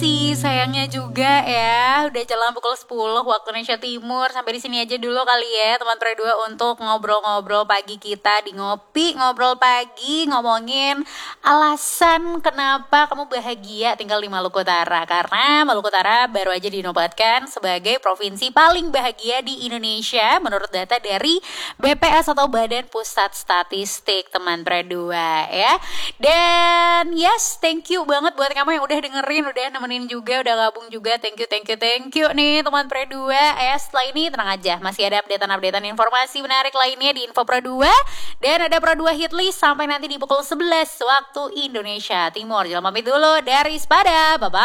kasih sayangnya juga ya. Udah jalan pukul 10 waktu Indonesia Timur. Sampai di sini aja dulu kali ya teman Pre2 untuk ngobrol-ngobrol pagi kita di Ngopi Ngobrol Pagi, ngomongin alasan kenapa kamu bahagia tinggal di Maluku Utara. Karena Maluku Utara baru aja dinobatkan sebagai provinsi paling bahagia di Indonesia menurut data dari BPS atau Badan Pusat Statistik teman Pre2 ya. Dan yes, thank you banget buat kamu yang udah dengerin, udah nemenin juga, udah gabung juga. Thank you nih teman Pre2 ya. Setelah ini tenang aja, masih ada updatean informasi menarik lainnya di Info Pro2. Dan ada Pro2 Hitlist sampai nanti di pukul 11 waktu Indonesia Timur. Jangan pamit dulu dari Spada, bye-bye.